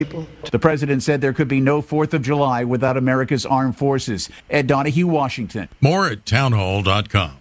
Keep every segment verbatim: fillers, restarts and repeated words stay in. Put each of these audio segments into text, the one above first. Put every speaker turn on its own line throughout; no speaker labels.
The president said there could be no fourth of July without America's armed forces. Ed Donahue, Washington.
More at townhall dot com.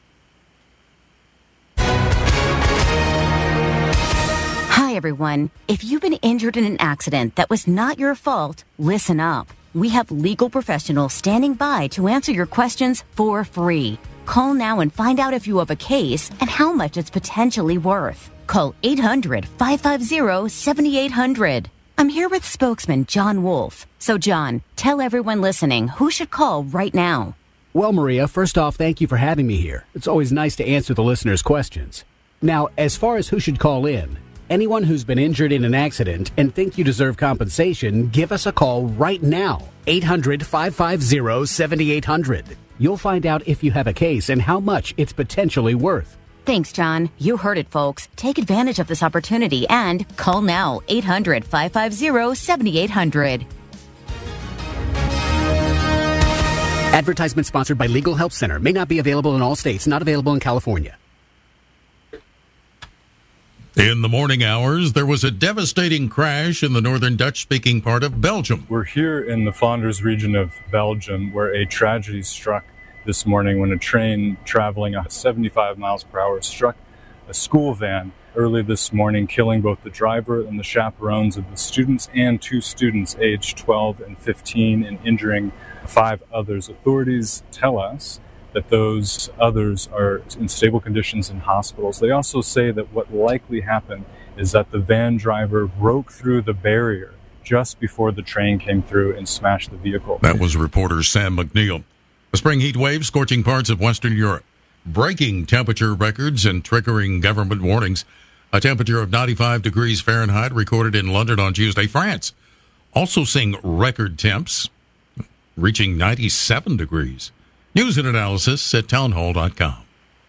Hi, everyone. If you've been injured in an accident that was not your fault, listen up. We have legal professionals standing by to answer your questions for free. Call now and find out if you have a case and how much it's potentially worth. Call eight hundred, five five zero, seven eight hundred. I'm here with spokesman John Wolf. So, John, tell everyone listening who should call right now.
Well, Maria, first off, thank you for having me here. It's always nice to answer the listeners' questions. Now, as far as who should call in, anyone who's been injured in an accident and think you deserve compensation, give us a call right now. eight hundred, five five zero, seven eight hundred. You'll find out if you have a case and how much it's potentially worth.
Thanks, John. You heard it, folks. Take advantage of this opportunity and call now. eight hundred, five five zero, seven eight hundred.
Advertisement sponsored by Legal Help Center. May not be available in all states. Not available in California.
In the morning hours, there was a devastating crash in the northern Dutch-speaking part of Belgium.
We're here in the Flanders region of Belgium, where a tragedy struck this morning when a train traveling at seventy-five miles per hour struck a school van early this morning, killing both the driver and the chaperones of the students and two students aged twelve and fifteen and injuring five others. Authorities tell us that those others are in stable conditions in hospitals. They also say that what likely happened is that the van driver broke through the barrier just before the train came through and smashed the vehicle.
That was reporter Sam McNeil. A spring heat wave scorching parts of Western Europe, breaking temperature records and triggering government warnings. A temperature of ninety-five degrees Fahrenheit recorded in London on Tuesday. France also seeing record temps, reaching ninety-seven degrees. News and analysis at townhall dot com.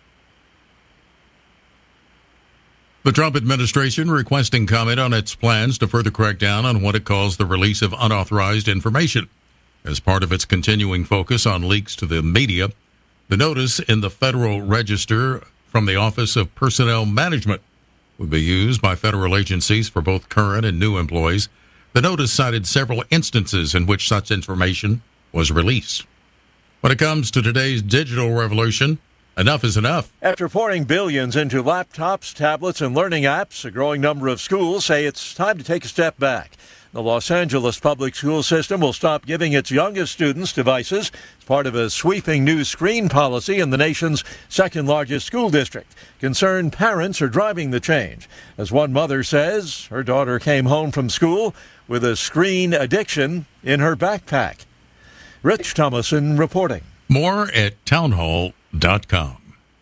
The Trump administration requesting comment on its plans to further crack down on what it calls the release of unauthorized information. As part of its continuing focus on leaks to the media, the notice in the Federal Register from the Office of Personnel Management would be used by federal agencies for both current and new employees. The notice cited several instances in which such information was released. When it comes to today's digital revolution, enough is enough.
After pouring billions into laptops, tablets, and learning apps, a growing number of schools say it's time to take a step back. The Los Angeles public school system will stop giving its youngest students devices as part of a sweeping new screen policy in the nation's second largest school district. Concerned parents are driving the change. As one mother says, her daughter came home from school with a screen addiction in her backpack. Rich Thomason reporting.
More at townhall dot com.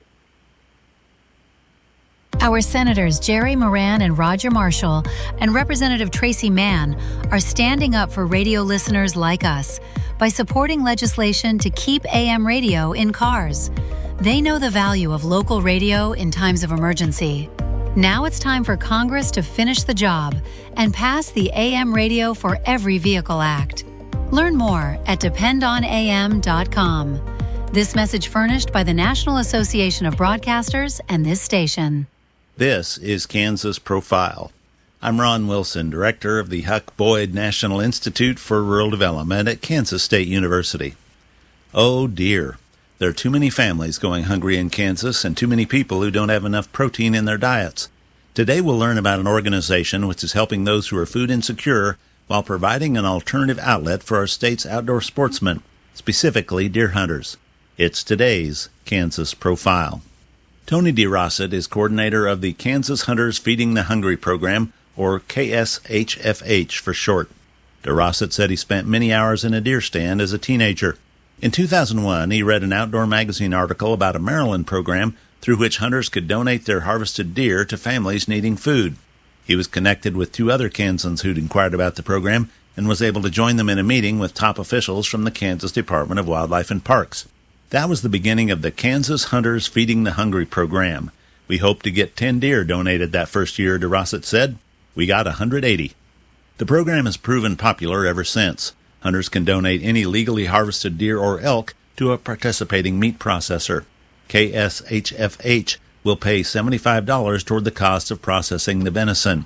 Our Senators Jerry Moran and Roger Marshall and Representative Tracy Mann are standing up for radio listeners like us by supporting legislation to keep A M radio in cars. They know the value of local radio in times of emergency. Now it's time for Congress to finish the job and pass the A M Radio for Every Vehicle Act. Learn more at depend on A M dot com. This message furnished by the National Association of Broadcasters and this station.
This is Kansas Profile. I'm Ron Wilson, director of the Huck Boyd National Institute for Rural Development at Kansas State University. Oh dear, there are too many families going hungry in Kansas and too many people who don't have enough protein in their diets. Today we'll learn about an organization which is helping those who are food insecure while providing an alternative outlet for our state's outdoor sportsmen, specifically deer hunters. It's today's Kansas Profile. Tony DeRossett is coordinator of the Kansas Hunters Feeding the Hungry program, or K S H F H for short. DeRossett said he spent many hours in a deer stand as a teenager. In two thousand one, he read an Outdoor Magazine article about a Maryland program through which hunters could donate their harvested deer to families needing food. He was connected with two other Kansans who'd inquired about the program and was able to join them in a meeting with top officials from the Kansas Department of Wildlife and Parks. That was the beginning of the Kansas Hunters Feeding the Hungry program. We hoped to get ten deer donated that first year, DeRossett said. We got one hundred eighty. The program has proven popular ever since. Hunters can donate any legally harvested deer or elk to a participating meat processor. K S H F H will pay seventy-five dollars toward the cost of processing the venison.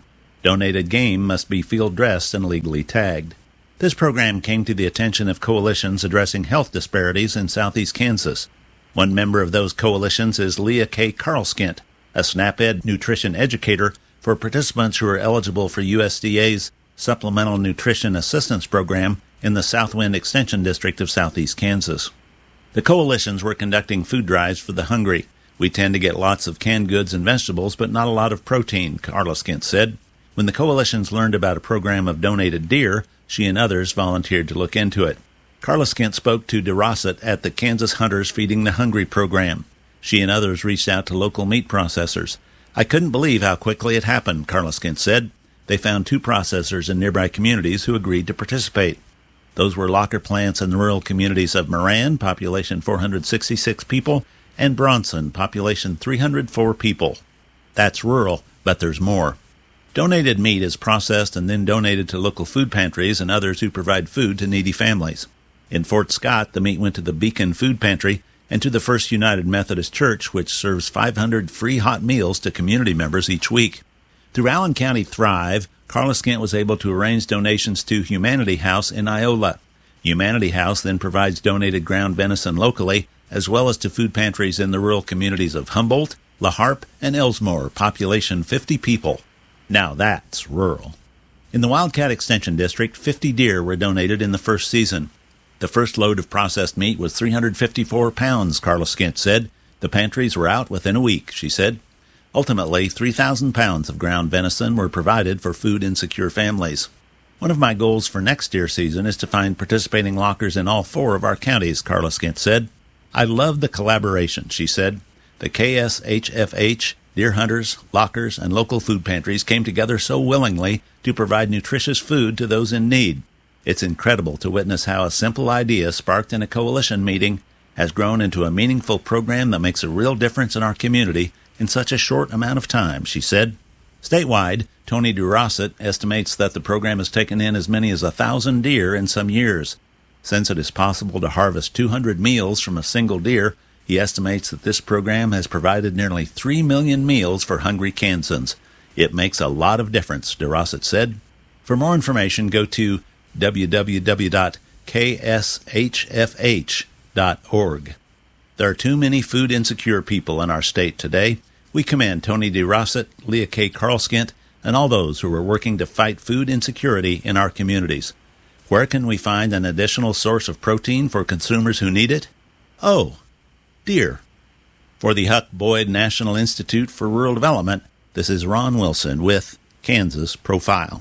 Donated game must be field dressed and legally tagged. This program came to the attention of coalitions addressing health disparities in southeast Kansas. One member of those coalitions is Leah K. Carlskent, a SNAP-Ed nutrition educator for participants who are eligible for U S D A's Supplemental Nutrition Assistance Program in the Southwind Extension District of southeast Kansas. The coalitions were conducting food drives for the hungry. We tend to get lots of canned goods and vegetables, but not a lot of protein, Carlskent said. When the coalitions learned about a program of donated deer, she and others volunteered to look into it. Carlskent spoke to DeRossett at the Kansas Hunters Feeding the Hungry program. She and others reached out to local meat processors. I couldn't believe how quickly it happened, Carlskent said. They found two processors in nearby communities who agreed to participate. Those were locker plants in the rural communities of Moran, population four hundred sixty-six people, and Bronson, population three hundred four people. That's rural, but there's more. Donated meat is processed and then donated to local food pantries and others who provide food to needy families. In Fort Scott, the meat went to the Beacon Food Pantry and to the First United Methodist Church, which serves five hundred free hot meals to community members each week. Through Allen County Thrive, Carlskent was able to arrange donations to Humanity House in Iola. Humanity House then provides donated ground venison locally, as well as to food pantries in the rural communities of Humboldt, La Harpe, and Elsmore, population fifty people. Now that's rural. In the Wildcat Extension District, fifty deer were donated in the first season. The first load of processed meat was three hundred fifty-four pounds, Carlskent said. The pantries were out within a week, she said. Ultimately, three thousand pounds of ground venison were provided for food-insecure families. One of my goals for next deer season is to find participating lockers in all four of our counties, Carlskent said. I love the collaboration, she said. The K S H F H, deer hunters, lockers, and local food pantries came together so willingly to provide nutritious food to those in need. It's incredible to witness how a simple idea sparked in a coalition meeting has grown into a meaningful program that makes a real difference in our community in such a short amount of time, she said. Statewide, Tony DeRossett estimates that the program has taken in as many as a thousand deer in some years. Since it is possible to harvest two hundred meals from a single deer, he estimates that this program has provided nearly three million meals for hungry Kansans. It makes a lot of difference, DeRossett said. For more information, go to w w w dot k s h f h dot org. There are too many food insecure people in our state today. We commend Tony DeRossett, Leah K. Carlskent, and all those who are working to fight food insecurity in our communities. Where can we find an additional source of protein for consumers who need it? Oh, deer. For the Huck Boyd National Institute for Rural Development, this is Ron Wilson with Kansas Profile.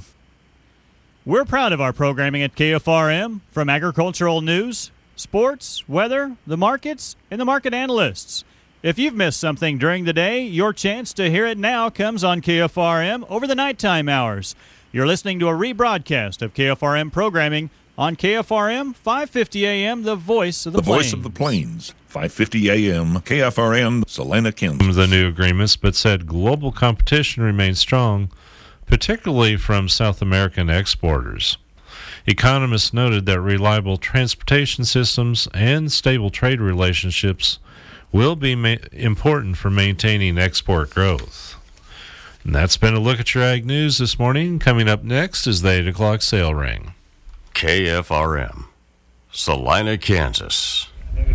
We're proud of our programming at K F R M, from agricultural news, sports, weather, the markets, and the market analysts. If you've missed something during the day, your chance to hear it now comes on K F R M over the nighttime hours. You're listening to a rebroadcast of K F R M programming on K F R M, five fifty A M, the voice of the,
the
plains.
The voice of the plains, five fifty A M, K F R M, Salina, Kansas.
The new agreements, but said global competition remains strong, particularly from South American exporters. Economists noted that reliable transportation systems and stable trade relationships will be ma- important for maintaining export growth. And that's been a look at your ag news this morning. Coming up next is the eight o'clock sale ring.
K F R M, Salina, Kansas.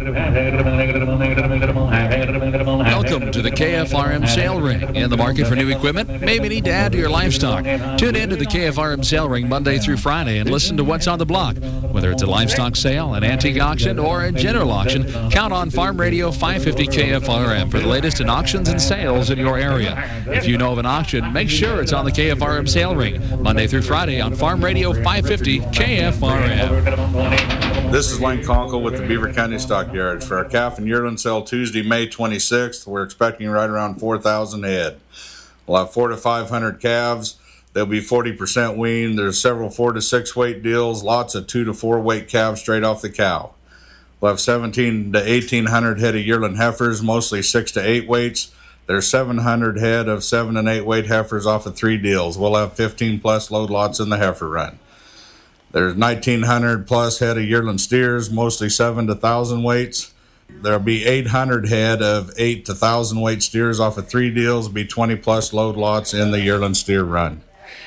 Welcome to the K F R M Sale Ring. In the market for new equipment? Maybe need to add to your livestock. Tune in to the K F R M Sale Ring Monday through Friday and listen to what's on the block. Whether it's a livestock sale, an antique auction, or a general auction, count on Farm Radio five fifty K F R M for the latest in auctions and sales in your area. If you know of an auction, make sure it's on the K F R M Sale Ring Monday through Friday on Farm Radio five fifty K F R M.
This is Lane Conkle with the Beaver County Stockyards. For our calf and yearling sale Tuesday, May twenty-sixth, we're expecting right around four thousand head. We'll have four to five hundred calves. They'll be forty percent weaned. There's several four to six weight deals, lots of two to four weight calves straight off the cow. We'll have seventeen to eighteen hundred head of yearling heifers, mostly six to eight weights. There's seven hundred head of seven and eight weight heifers off of three deals. We'll have fifteen plus load lots in the heifer run. There's nineteen hundred plus head of yearling steers, mostly seven to one thousand weights. There'll be eight hundred head of eight to one thousand weight steers off of three deals. There'll be twenty plus load lots in the yearling steer run.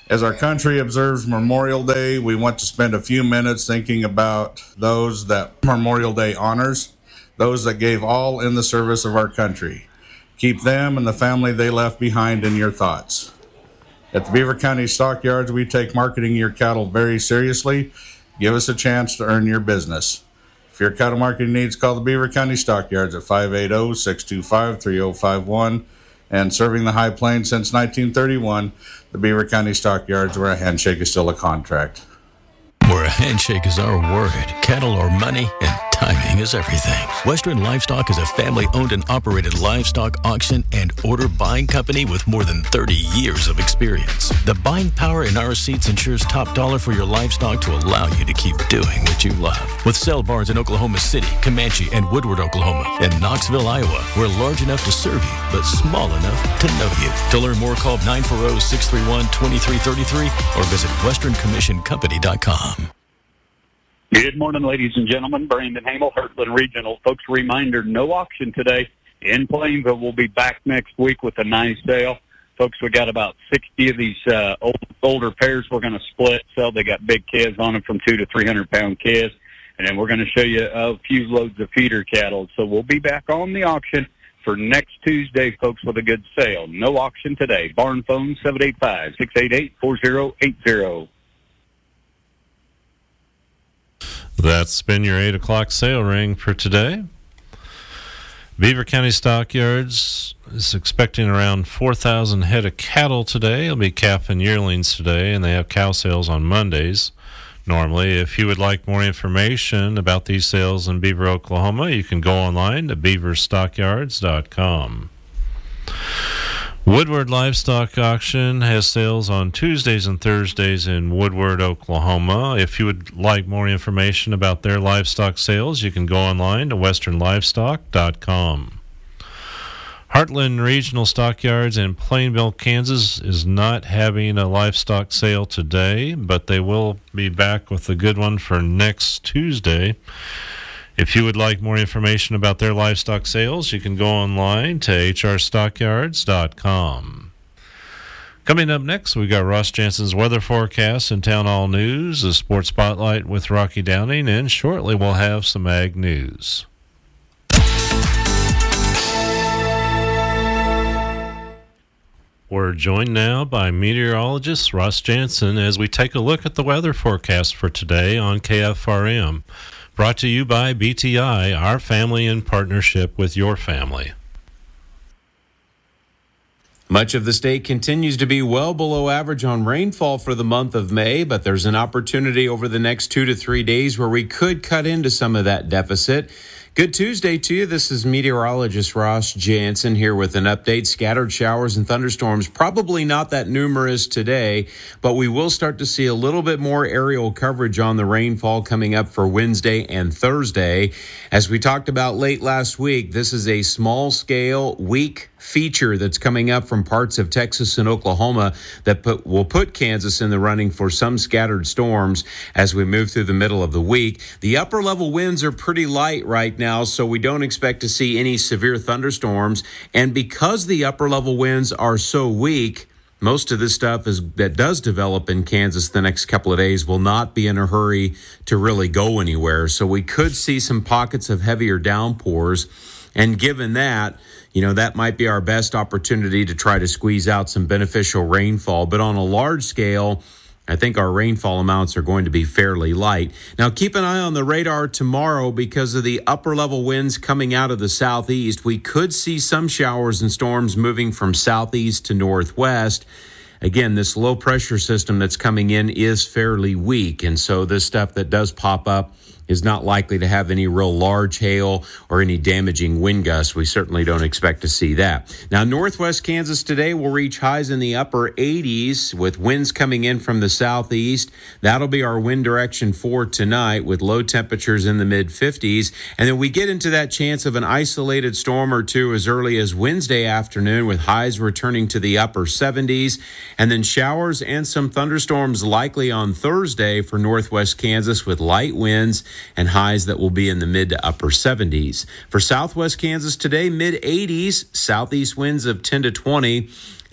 As our country observes Memorial Day, we want to spend a few minutes thinking about those that Memorial Day honors, those that gave all in the service of our country. Keep them and the family they left behind in your thoughts. At the Beaver County Stockyards, we take marketing your cattle very seriously. Give us a chance to earn your business. If your cattle marketing needs, call the Beaver County Stockyards at five eight zero, six two five, three zero five one. And serving the High Plains since nineteen thirty-one, the Beaver County Stockyards, where a handshake is still a contract.
Where a handshake is our word, cattle are money, and timing is everything. Western Livestock is a family-owned and operated livestock auction and order buying company with more than thirty years of experience. The buying power in our seats ensures top dollar for your livestock to allow you to keep doing what you love. With sale barns in Oklahoma City, Comanche, and Woodward, Oklahoma, and Knoxville, Iowa, we're large enough to serve you, but small enough to know you. To learn more, call nine four zero, six three one, two three three three or visit western commission company dot com.
Good morning, ladies and gentlemen. Brandon Hamel, Heartland Regional. Folks, reminder, no auction today in Plainville. We'll be back next week with a nice sale. Folks, we got about sixty of these uh, old, older pairs we're going to split. So they got big calves on them from two to three hundred pound calves. And then we're going to show you a few loads of feeder cattle. So we'll be back on the auction for next Tuesday, folks, with a good sale. No auction today. Barn phone seven eight five, six eight eight, four zero eight zero.
That's been your eight o'clock sale ring for today. Beaver County Stockyards is expecting around four thousand head of cattle today. It'll be calf and yearlings today, and they have cow sales on Mondays. Normally, if you would like more information about these sales in Beaver, Oklahoma, you can go online to beaver stockyards dot com. Woodward Livestock Auction has sales on Tuesdays and Thursdays in Woodward, Oklahoma. If you would like more information about their livestock sales, you can go online to western livestock dot com. Heartland Regional Stockyards in Plainville, Kansas is not having a livestock sale today, but they will be back with a good one for next Tuesday. If you would like more information about their livestock sales, you can go online to h r stockyards dot com. Coming up next, we got Ross Jansen's weather forecast and Town Hall News, a sports spotlight with Rocky Downing, and shortly we'll have some ag news. We're joined now by meteorologist Ross Jansen as we take a look at the weather forecast for today on K F R M. Brought to you by B T I, our family in partnership with your family.
Much of the state continues to be well below average on rainfall for the month of May, but there's an opportunity over the next two to three days where we could cut into some of that deficit. Good Tuesday to you. This is meteorologist Ross Jansen here with an update. Scattered showers and thunderstorms, probably not that numerous today, but we will start to see a little bit more aerial coverage on the rainfall coming up for Wednesday and Thursday. As we talked about late last week, this is a small-scale, weak feature that's coming up from parts of Texas and Oklahoma that put, will put Kansas in the running for some scattered storms as we move through the middle of the week. The upper level winds are pretty light right now, so we don't expect to see any severe thunderstorms. And because the upper level winds are so weak, most of this stuff is that does develop in Kansas the next couple of days will not be in a hurry to really go anywhere. So we could see some pockets of heavier downpours. And given that, you know, that might be our best opportunity to try to squeeze out some beneficial rainfall. But on a large scale, I think our rainfall amounts are going to be fairly light. Now, keep an eye on the radar tomorrow because of the upper level winds coming out of the southeast. We could see some showers and storms moving from southeast to northwest. Again, this low pressure system that's coming in is fairly weak. And so this stuff that does pop up is not likely to have any real large hail or any damaging wind gusts. We certainly don't expect to see that. Now, northwest Kansas today will reach highs in the upper eighties with winds coming in from the southeast. That'll be our wind direction for tonight with low temperatures in the mid fifties. And then we get into that chance of an isolated storm or two as early as Wednesday afternoon with highs returning to the upper seventies. And then showers and some thunderstorms likely on Thursday for northwest Kansas with light winds and highs that will be in the mid to upper seventies. For southwest Kansas today, mid eighties, southeast winds of ten to twenty.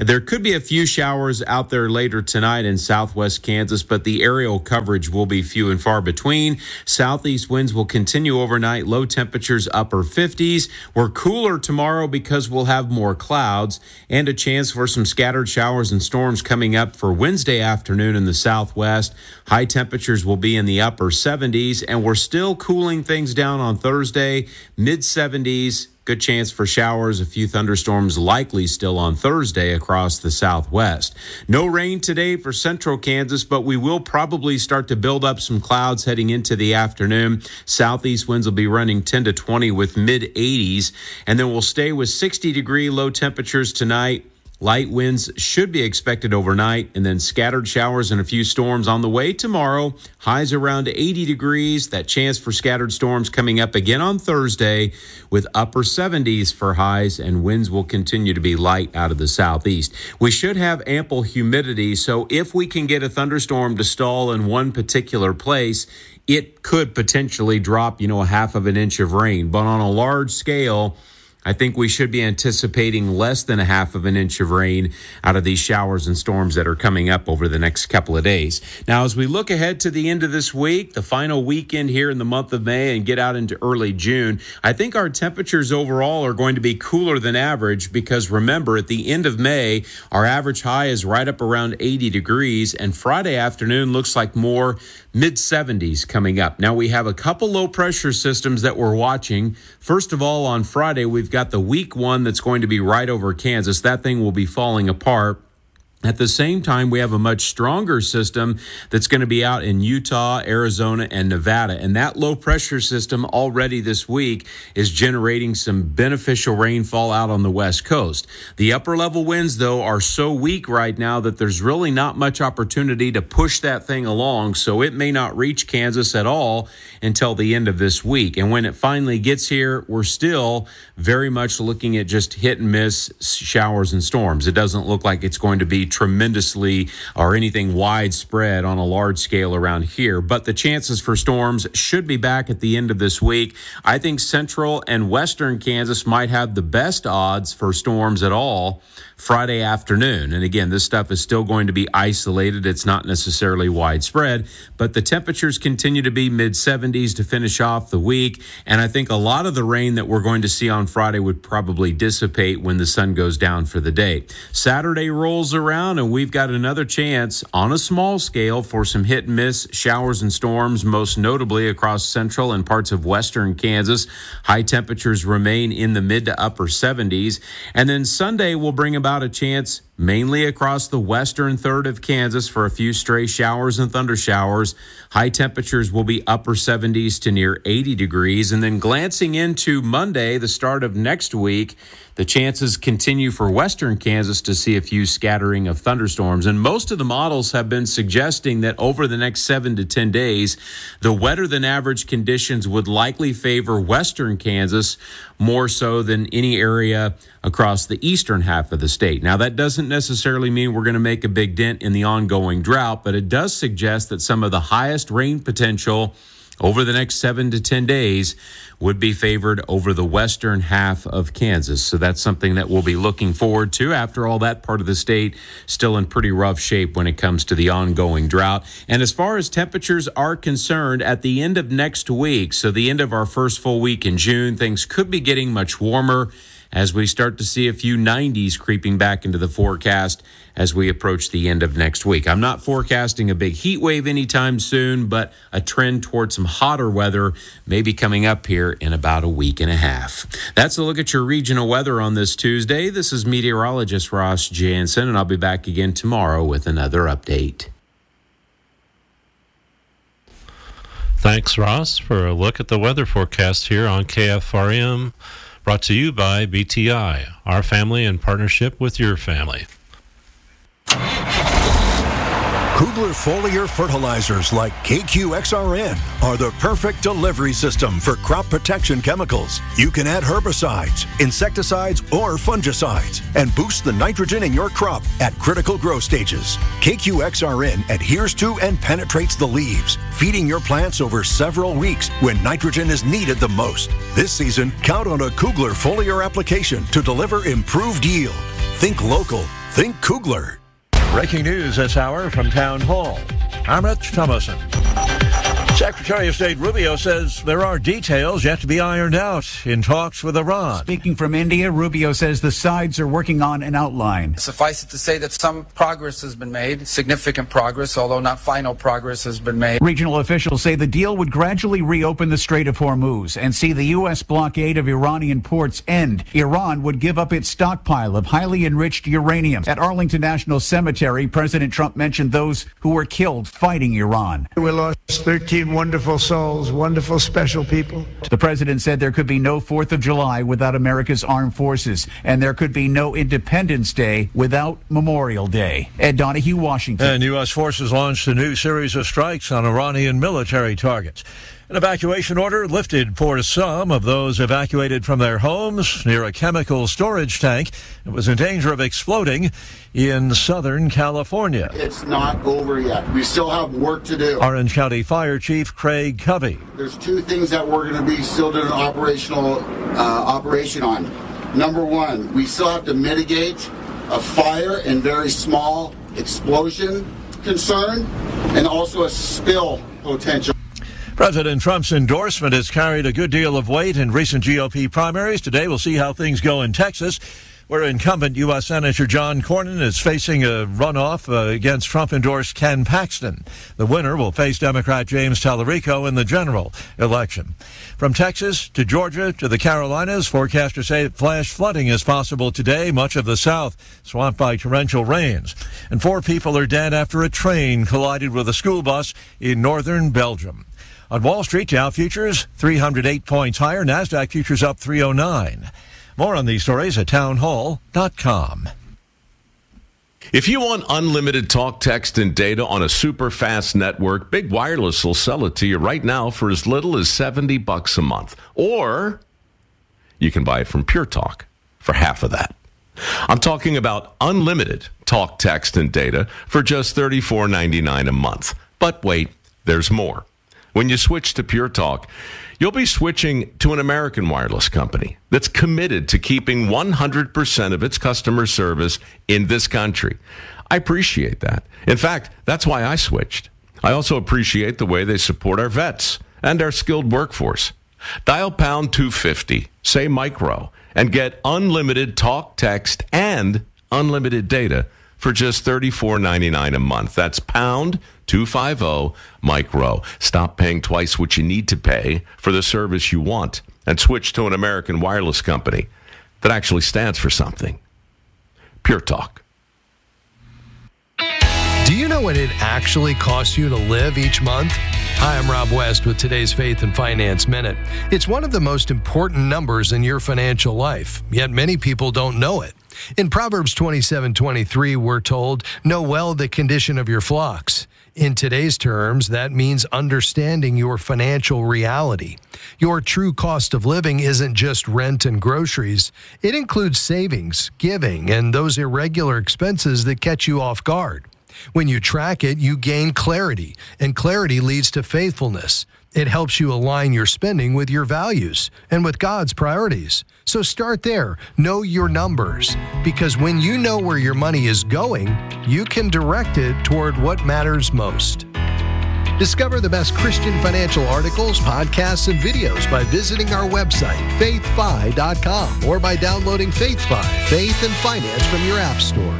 There could be a few showers out there later tonight in southwest Kansas, but the aerial coverage will be few and far between. Southeast winds will continue overnight, low temperatures upper fifties. We're cooler tomorrow because we'll have more clouds and a chance for some scattered showers and storms coming up for Wednesday afternoon in the southwest. High temperatures will be in the upper seventies, and we're still cooling things down on Thursday, mid seventies. Good chance for showers, a few thunderstorms likely still on Thursday across the southwest. No rain today for central Kansas, but we will probably start to build up some clouds heading into the afternoon. Southeast winds will be running ten to twenty with mid eighties, and then we'll stay with sixty degree low temperatures tonight. Light winds should be expected overnight, and then scattered showers and a few storms on the way tomorrow. Highs around eighty degrees. That chance for scattered storms coming up again on Thursday with upper seventies for highs, and winds will continue to be light out of the southeast. We should have ample humidity, so if we can get a thunderstorm to stall in one particular place, it could potentially drop, you know, a half of an inch of rain. But on a large scale, I think we should be anticipating less than a half of an inch of rain out of these showers and storms that are coming up over the next couple of days. Now, as we look ahead to the end of this week, the final weekend here in the month of May, and get out into early June, I think our temperatures overall are going to be cooler than average because, remember, at the end of May, our average high is right up around eighty degrees, and Friday afternoon looks like more mid seventies coming up. Now, we have a couple low pressure systems that we're watching. First of all, on Friday, we've got the weak one that's going to be right over Kansas. That thing will be falling apart. At the same time, we have a much stronger system that's going to be out in Utah, Arizona, and Nevada. And that low-pressure system already this week is generating some beneficial rainfall out on the West Coast. The upper-level winds, though, are so weak right now that there's really not much opportunity to push that thing along, so it may not reach Kansas at all until the end of this week. And when it finally gets here, we're still very much looking at just hit-and-miss showers and storms. It doesn't look like it's going to be tremendously or anything widespread on a large scale around here, but the chances for storms should be back at the end of this week. I think central and western Kansas might have the best odds for storms at all Friday afternoon. And again, this stuff is still going to be isolated. It's not necessarily widespread, but the temperatures continue to be mid seventies to finish off the week. And I think a lot of the rain that we're going to see on Friday would probably dissipate when the sun goes down for the day. Saturday rolls around and we've got another chance on a small scale for some hit and miss showers and storms, most notably across central and parts of western Kansas. High temperatures remain in the mid to upper seventies. And then Sunday will bring about a chance mainly across the western third of Kansas for a few stray showers and thunder showers. High temperatures will be upper seventies to near eighty degrees. And then glancing into Monday, the start of next week, the chances continue for western Kansas to see a few scattering of thunderstorms. And most of the models have been suggesting that over the next seven to ten days, the wetter than average conditions would likely favor western Kansas more so than any area across the eastern half of the state. Now, that doesn't necessarily mean we're going to make a big dent in the ongoing drought, but it does suggest that some of the highest rain potential over the next seven to ten days would be favored over the western half of Kansas. So that's something that we'll be looking forward to. After all, that part of the state still in pretty rough shape when it comes to the ongoing drought. And as far as temperatures are concerned, at the end of next week, so the end of our first full week in June, things could be getting much warmer as we start to see a few nineties creeping back into the forecast as we approach the end of next week. I'm not forecasting a big heat wave anytime soon, but a trend towards some hotter weather may be coming up here in about a week and a half. That's a look at your regional weather on this Tuesday. This is meteorologist Ross Jansen, and I'll be back again tomorrow with another update.
Thanks, Ross, for a look at the weather forecast here on K F R M. Brought to you by B T I, our family in partnership with your family.
Kugler foliar fertilizers like K Q X R N are the perfect delivery system for crop protection chemicals. You can add herbicides, insecticides, or fungicides and boost the nitrogen in your crop at critical growth stages. K Q X R N adheres to and penetrates the leaves, feeding your plants over several weeks when nitrogen is needed the most. This season, count on a Kugler foliar application to deliver improved yield. Think local. think Kugler.
Breaking news this hour from Town Hall. I'm Rich Thomason. Secretary of State Rubio says there are details yet to be ironed out in talks with Iran.
Speaking from India, Rubio says the sides are working on an outline.
Suffice it to say that some progress has been made, significant progress, although not final progress has been made.
Regional officials say the deal would gradually reopen the Strait of Hormuz and see the U S blockade of Iranian ports end. Iran would give up its stockpile of highly enriched uranium. At Arlington National Cemetery, President Trump mentioned those who were killed fighting Iran.
We lost thirteen wonderful souls, wonderful, special people.
The president said there could be no fourth of July without America's armed forces, and there could be no Independence Day without Memorial Day. Ed Donahue, Washington.
And U S forces launched a new series of strikes on Iranian military targets. An evacuation order lifted for some of those evacuated from their homes near a chemical storage tank that was in danger of exploding in Southern California.
It's not over yet. We still have work to do.
Orange County Fire Chief Craig Covey.
There's two things that we're going to be still doing an operational uh, operation on. Number one, we still have to mitigate a fire and very small explosion concern, and also a spill potential.
President Trump's endorsement has carried a good deal of weight in recent G O P primaries. Today, we'll see how things go in Texas, where incumbent U S Senator John Cornyn is facing a runoff uh, against Trump-endorsed Ken Paxton. The winner will face Democrat James Tallarico in the general election. From Texas to Georgia to the Carolinas, forecasters say flash flooding is possible today. Much of the South swamped by torrential rains. And four people are dead after a train collided with a school bus in northern Belgium. On Wall Street, Dow futures three hundred eight points higher. NASDAQ futures up three oh nine. More on these stories at townhall dot com.
If you want unlimited talk, text, and data on a super fast network, Big Wireless will sell it to you right now for as little as seventy bucks a month. Or you can buy it from Pure Talk for half of that. I'm talking about unlimited talk, text, and data for just thirty-four ninety-nine a month. But wait, there's more. When you switch to Pure Talk, you'll be switching to an American wireless company that's committed to keeping one hundred percent of its customer service in this country. I appreciate that. In fact, that's why I switched. I also appreciate the way they support our vets and our skilled workforce. Dial pound two fifty, say micro, and get unlimited talk, text, and unlimited data for just thirty-four ninety-nine a month. That's pound two fifty micro. Stop paying twice what you need to pay for the service you want and switch to an American wireless company that actually stands for something. Pure Talk.
Do you know what it actually costs you to live each month? Hi, I'm Rob West with today's Faith and Finance Minute. It's one of the most important numbers in your financial life, yet many people don't know it. In Proverbs twenty-seven twenty-three, we're told, know well the condition of your flocks. In today's terms, that means understanding your financial reality. Your true cost of living isn't just rent and groceries. It includes savings, giving, and those irregular expenses that catch you off guard. When you track it, you gain clarity, and clarity leads to faithfulness. It helps you align your spending with your values and with God's priorities. So start there. Know your numbers, because when you know where your money is going, you can direct it toward what matters most. Discover the best Christian financial articles, podcasts, and videos by visiting our website, faith fi dot com, or by downloading FaithFi, Faith and Finance from your app store.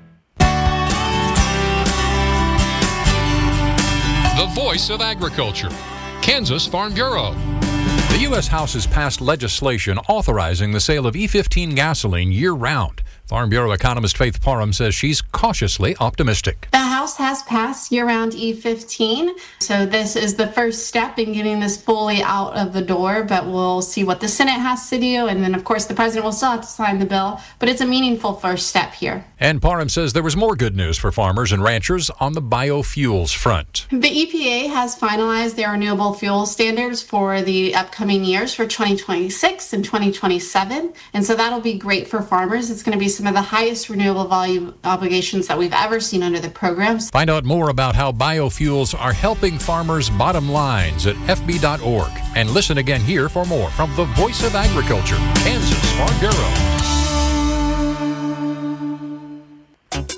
The voice of agriculture, Kansas Farm Bureau.
The U S House has passed legislation authorizing the sale of E fifteen gasoline year-round. Farm Bureau economist Faith Parham says she's cautiously optimistic.
The House has passed year-round E fifteen, so this is the first step in getting this fully out of the door, but we'll see what the Senate has to do, and then, of course, the President will still have to sign the bill, but it's a meaningful first step here.
And Parham says there was more good news for farmers and ranchers on the biofuels front.
The E P A has finalized their renewable fuel standards for the upcoming years for twenty twenty-six and twenty twenty-seven, and so that'll be great for farmers. It's going to be some of the highest renewable volume obligations that we've ever seen under the programs.
Find out more about how biofuels are helping farmers' bottom lines at f b dot org. And listen again here for more from the Voice of Agriculture, Kansas Farm Bureau.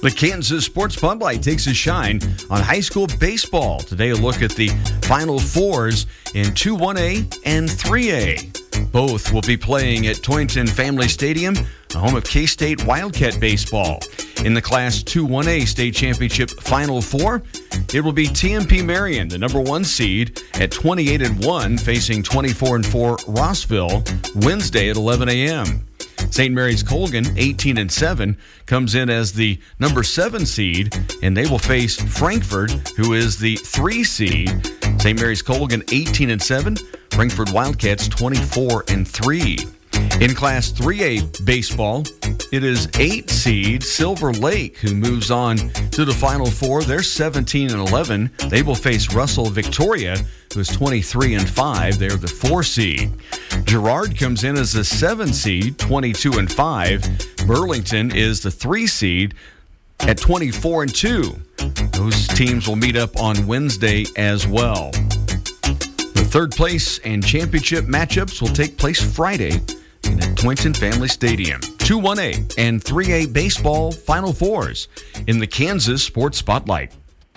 The Kansas Sports Spotlight takes a shine on high school baseball. Today, a look at the Final Fours in two one A and three A. Both will be playing at Toynton Family Stadium, the home of K-State Wildcat Baseball. In the Class two one A State Championship Final Four, it will be T M P Marion, the number one seed, at twenty-eight and one, facing twenty-four and four Rossville, Wednesday at eleven a.m. Saint Mary's Colgan, eighteen and seven, comes in as the number seven seed, and they will face Frankfort, who is the three seed. Saint Mary's Colgan, eighteen and seven, Frankfort Wildcats, twenty-four and three. In Class three A baseball, it is eight seed Silver Lake who moves on to the Final Four. They're seventeen and eleven. They will face Russell Victoria, who is twenty-three and five. They're the four seed. Girard comes in as the seven seed, twenty-two and five. Burlington is the three seed at twenty-four and two. Those teams will meet up on Wednesday as well. The third place and championship matchups will take place Friday in at Toynton Family Stadium. two one A and three A baseball Final Fours in the Kansas Sports Spotlight.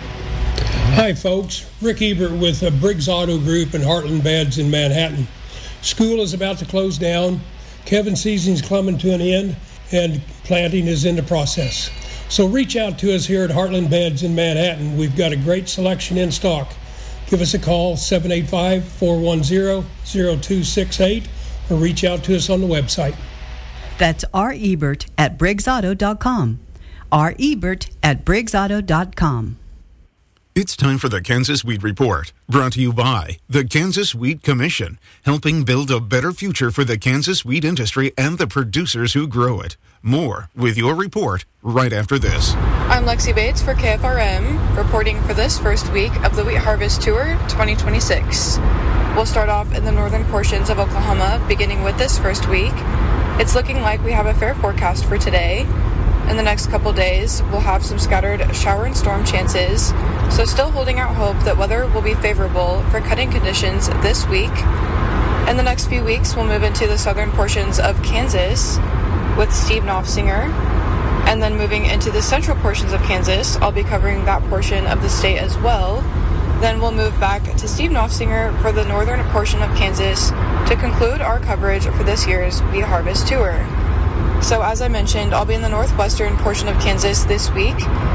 Hi, folks. Rick Ebert with uh, Briggs Auto Group and Heartland Beds in Manhattan. School is about to close down. Kevin season's coming to an end, and planting is in the process. So reach out to us here at Heartland Beds in Manhattan. We've got a great selection in stock. Give us a call, seven eight five, four one zero, zero two six eight, or reach out to us on the website.
That's R. Ebert at Briggs Auto dot com. R. Ebert at Briggs Auto dot com.
It's time for the Kansas Wheat Report, brought to you by the Kansas Wheat Commission, helping build a better future for the Kansas wheat industry and the producers who grow it. More with your report right after this.
I'm Lexi Bates for K F R M, reporting for this first week of the Wheat Harvest Tour twenty twenty-six. We'll start off in the northern portions of Oklahoma, beginning with this first week. It's looking like we have a fair forecast for today. In the next couple days, we'll have some scattered shower and storm chances, so still holding out hope that weather will be favorable for cutting conditions this week. In the next few weeks, we'll move into the southern portions of Kansas with Steve Knopfsinger, and then moving into the central portions of Kansas, I'll be covering that portion of the state as well. Then we'll move back to Steve Knopfsinger for the northern portion of Kansas to conclude our coverage for this year's Wheat Harvest Tour. So as I mentioned, I'll be in the northwestern portion of Kansas this week.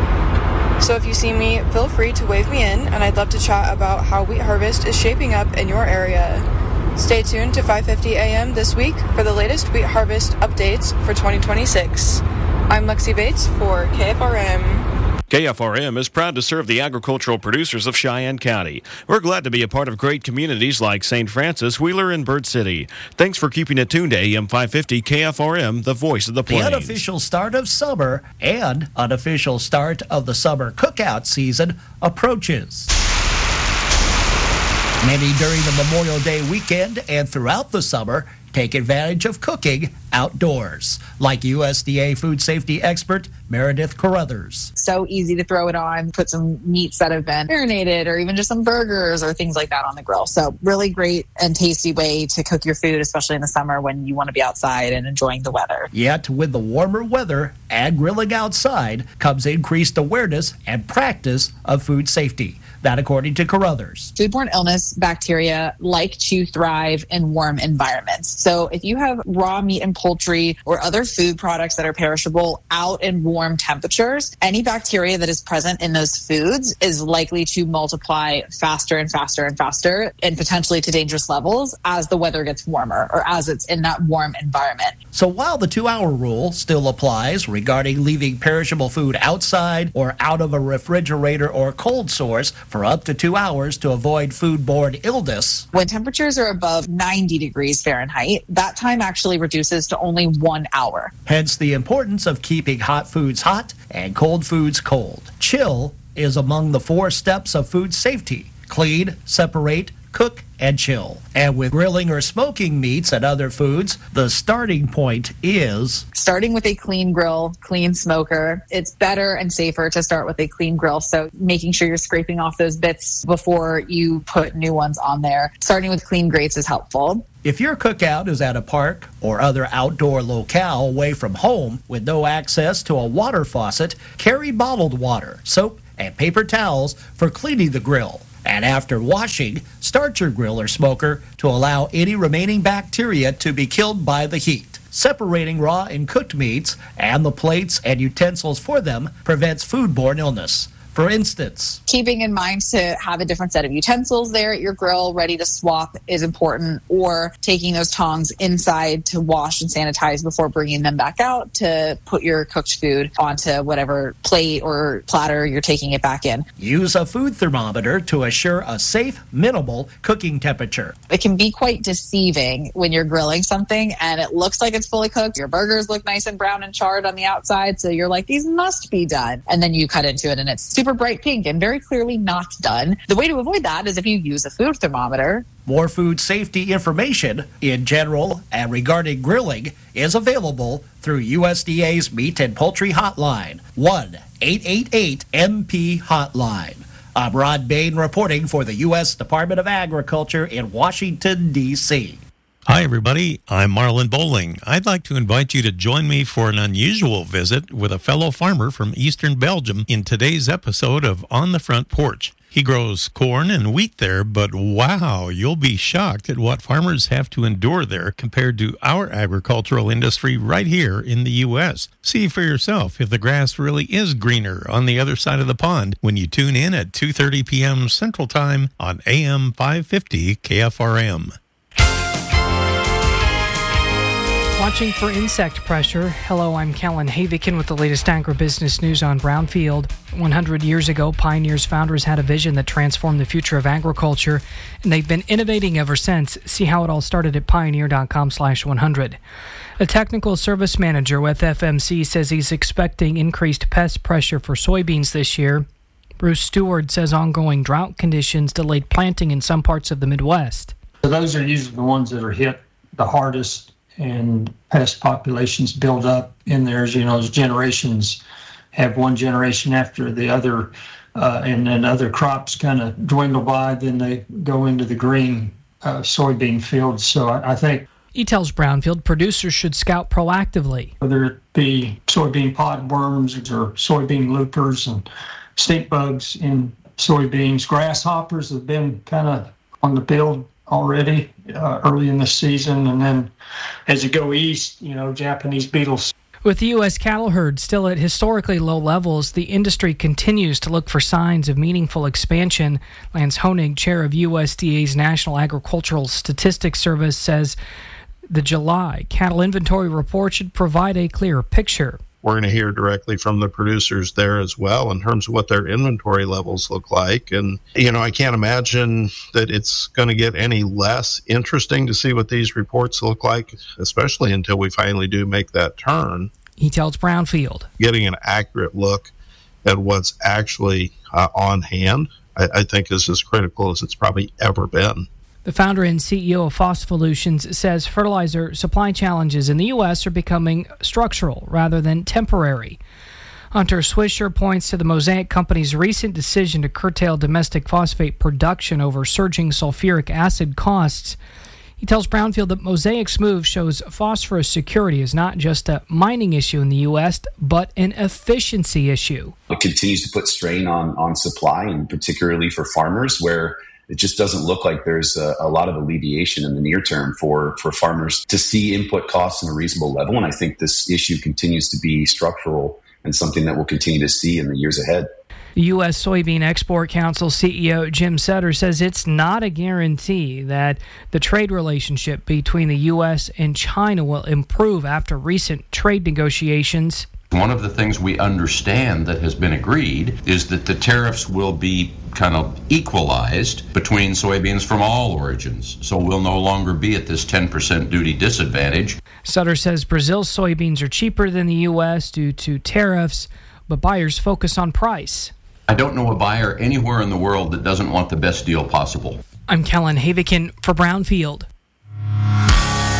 So if you see me, feel free to wave me in, and I'd love to chat about how wheat harvest is shaping up in your area. Stay tuned to five fifty a.m. this week for the latest wheat harvest updates for twenty twenty-six. I'm Lexi Bates for K F R M.
K F R M is proud to serve the agricultural producers of Cheyenne County. We're glad to be a part of great communities like Saint Francis, Wheeler, and Bird City. Thanks for keeping it tuned to A M five fifty K F R M, the voice of the plains.
The unofficial start of summer and unofficial start of the summer cookout season approaches. Many during the Memorial Day weekend and throughout the summer take advantage of cooking outdoors, like U S D A food safety expert Meredith Carruthers.
So easy to throw it on, put some meats that have been marinated or even just some burgers or things like that on the grill. So really great and tasty way to cook your food, especially in the summer when you want to be outside and enjoying the weather.
Yet with the warmer weather and grilling outside comes increased awareness and practice of food safety. That according to Carruthers.
Foodborne illness bacteria like to thrive in warm environments. So if you have raw meat and poultry or other food products that are perishable out in warm temperatures, any bacteria that is present in those foods is likely to multiply faster and faster and faster and potentially to dangerous levels as the weather gets warmer or as it's in that warm environment.
So while the two-hour rule still applies regarding leaving perishable food outside or out of a refrigerator or cold source for up to two hours to avoid foodborne illness.
When temperatures are above ninety degrees Fahrenheit, that time actually reduces to only one hour.
Hence the importance of keeping hot foods hot and cold foods cold. Chill is among the four steps of food safety. Clean, separate, cook, and chill. And with grilling or smoking meats and other foods, the starting point is
starting with a clean grill, clean smoker. It's better and safer to start with a clean grill. So making sure you're scraping off those bits before you put new ones on there. Starting with clean grates is helpful.
If your cookout is at a park or other outdoor locale away from home with no access to a water faucet, carry bottled water, soap, and paper towels for cleaning the grill. And after washing, start your grill or smoker to allow any remaining bacteria to be killed by the heat. Separating raw and cooked meats and the plates and utensils for them prevents foodborne illness. For instance,
keeping in mind to have a different set of utensils there at your grill ready to swap is important, or taking those tongs inside to wash and sanitize before bringing them back out to put your cooked food onto whatever plate or platter you're taking it back in.
Use a food thermometer to assure a safe, minimal cooking temperature.
It can be quite deceiving when you're grilling something and it looks like it's fully cooked. Your burgers look nice and brown and charred on the outside, so you're like, these must be done. And then you cut into it and it's super super bright pink and very clearly not done. The way to avoid that is if you use a food thermometer.
More food safety information in general and regarding grilling is available through U S D A's Meat and Poultry Hotline, one eight eight eight M P Hotline. I'm Rod Bain reporting for the U S Department of Agriculture in Washington, D C
Hi, everybody. I'm Marlon Bowling. I'd like to invite you to join me for an unusual visit with a fellow farmer from Eastern Belgium in today's episode of On the Front Porch. He grows corn and wheat there, but wow, you'll be shocked at what farmers have to endure there compared to our agricultural industry right here in the U S. See for yourself if the grass really is greener on the other side of the pond when you tune in at two thirty p.m. Central Time on A M five fifty K F R M.
Watching for insect pressure. Hello, I'm Kellen Havikin with the latest agribusiness news on Brownfield. one hundred years ago, Pioneer's founders had a vision that transformed the future of agriculture, and they've been innovating ever since. See how it all started at pioneer.com slash 100. A technical service manager with F M C says he's expecting increased pest pressure for soybeans this year. Bruce Stewart says ongoing drought conditions delayed planting in some parts of the Midwest.
So those are usually the ones that are hit the hardest, and pest populations build up in there. You know, as generations have one generation after the other, uh, and then other crops kind of dwindle by, then they go into the green uh, soybean fields. So I, I think
he tells Brownfield producers should scout proactively.
Whether it be soybean pod worms or soybean loopers and stink bugs in soybeans, grasshoppers have been kind of on the build already uh, early in the season, and then as you go east, you know, Japanese beetles.
With the U S cattle herd still at historically low levels, the industry continues to look for signs of meaningful expansion. Lance Honig, chair of U S D A's National Agricultural Statistics Service, says the July cattle inventory report should provide a clearer picture.
We're going to hear directly from the producers there as well in terms of what their inventory levels look like. And, you know, I can't imagine that it's going to get any less interesting to see what these reports look like, especially until we finally do make that turn.
He tells Brownfield.
Getting an accurate look at what's actually uh, on hand, I, I think is as critical as it's probably ever been.
The founder and C E O of Phosphollutions says fertilizer supply challenges in the U S are becoming structural rather than temporary. Hunter Swisher points to the Mosaic Company's recent decision to curtail domestic phosphate production over surging sulfuric acid costs. He tells Brownfield that Mosaic's move shows phosphorus security is not just a mining issue in the U S, but an efficiency issue.
It continues to put strain on, on supply, and particularly for farmers, where it just doesn't look like there's a, a lot of alleviation in the near term for, for farmers to see input costs in a reasonable level. And I think this issue continues to be structural and something that we'll continue to see in the years ahead.
The U S Soybean Export Council C E O Jim Sutter says it's not a guarantee that the trade relationship between the U S and China will improve after recent trade negotiations.
One of the things we understand that has been agreed is that the tariffs will be kind of equalized between soybeans from all origins. So we'll no longer be at this ten percent duty disadvantage.
Sutter says Brazil's soybeans are cheaper than the U S due to tariffs, but buyers focus on price.
I don't know a buyer anywhere in the world that doesn't want the best deal possible.
I'm Kellen Havikin for Brownfield.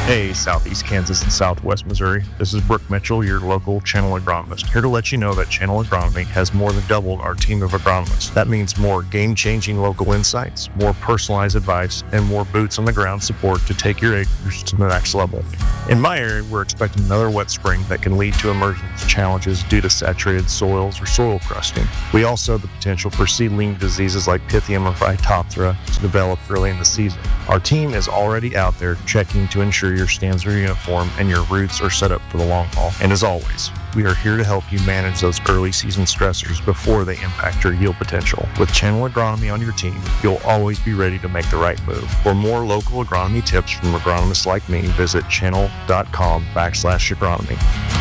Hey, Southeast Kansas and Southwest Missouri. This is Brooke Mitchell, your local Channel agronomist, here to let you know that Channel Agronomy has more than doubled our team of agronomists. That means more game-changing local insights, more personalized advice, and more boots-on-the-ground support to take your acres to the next level. In my area, we're expecting another wet spring that can lead to emergence challenges due to saturated soils or soil crusting. We also have the potential for seedling diseases like Pythium or Phytophthora to develop early in the season. Our team is already out there checking to ensure your stands are uniform and your roots are set up for the long haul. And as always, we are here to help you manage those early season stressors before they impact your yield potential. With Channel Agronomy on your team, you'll always be ready to make the right move. For more local agronomy tips from agronomists like me, visit channel.com backslash agronomy.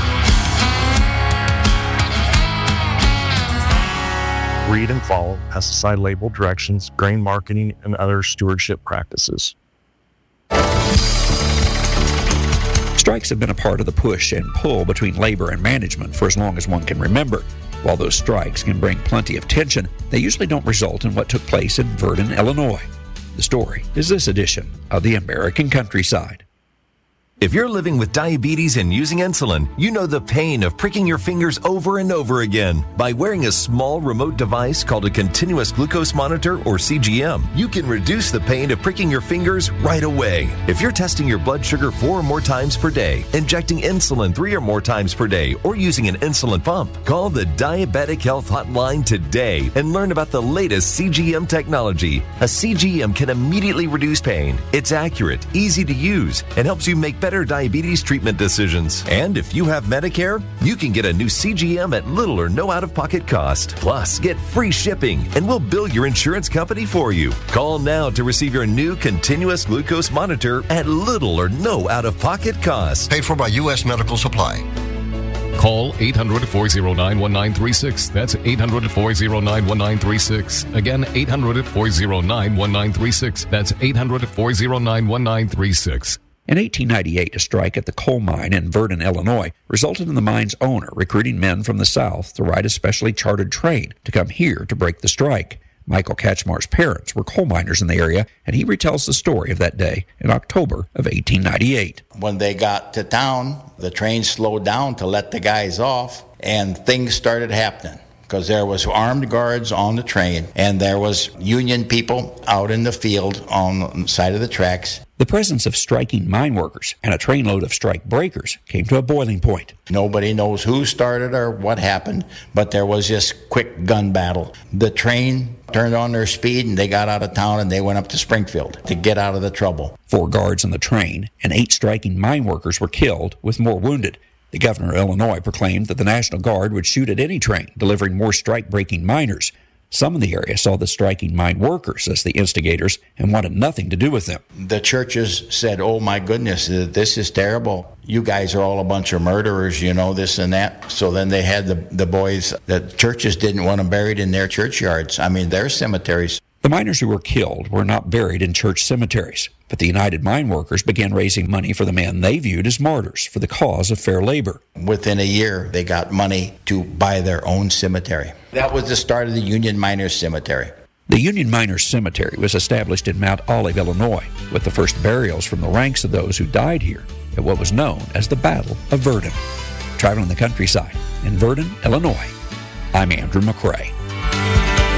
Read and follow pesticide label directions, grain marketing, and other stewardship practices.
Strikes have been a part of the push and pull between labor and management for as long as one can remember. While those strikes can bring plenty of tension, they usually don't result in what took place in Verdon, Illinois. The story is this edition of the American Countryside.
If you're living with diabetes and using insulin, you know the pain of pricking your fingers over and over again. By wearing a small remote device called a continuous glucose monitor, or C G M, you can reduce the pain of pricking your fingers right away. If you're testing your blood sugar four or more times per day, injecting insulin three or more times per day, or using an insulin pump, call the Diabetic Health Hotline today and learn about the latest C G M technology. A C G M can immediately reduce pain. It's accurate, easy to use, and helps you make better diabetes treatment decisions. And if you have Medicare, you can get a new C G M at little or no out-of-pocket cost. Plus, get free shipping, and we'll bill your insurance company for you. Call now to receive your new continuous glucose monitor at little or no out-of-pocket cost.
Paid for by U S Medical Supply.
Call eight hundred, four oh nine, one nine three six. That's eight hundred, four oh nine, one nine three six. Again, eight hundred, four oh nine, one nine three six. That's eight hundred, four oh nine, one nine three six.
In eighteen ninety-eight, a strike at the coal mine in Verdon, Illinois, resulted in the mine's owner recruiting men from the South to ride a specially chartered train to come here to break the strike. Michael Katchmar's parents were coal miners in the area, and he retells the story of that day in October of eighteen ninety-eight.
When they got to town, the train slowed down to let the guys off, and things started happening. Because there was armed guards on the train, and there was Union people out in the field on the side of the tracks.
The presence of striking mine workers and a trainload of strike breakers came to a boiling point.
Nobody knows who started or what happened, but there was this quick gun battle. The train turned on their speed, and they got out of town, and they went up to Springfield to get out of the trouble.
Four guards on the train and eight striking mine workers were killed, with more wounded. The governor of Illinois proclaimed that the National Guard would shoot at any train delivering more strike-breaking miners. Some in the area saw the striking mine workers as the instigators and wanted nothing to do with them.
The churches said, oh my goodness, this is terrible. You guys are all a bunch of murderers, you know, this and that. So then they had the, the boys, the churches didn't want them buried in their churchyards. I mean, their cemeteries.
The miners who were killed were not buried in church cemeteries, but the United Mine Workers began raising money for the men they viewed as martyrs for the cause of fair labor.
Within a year, they got money to buy their own cemetery. That was the start of the Union Miners Cemetery.
The Union Miners Cemetery was established in Mount Olive, Illinois, with the first burials from the ranks of those who died here at what was known as the Battle of Verdun. Traveling the countryside in Verdun, Illinois, I'm Andrew McCrae.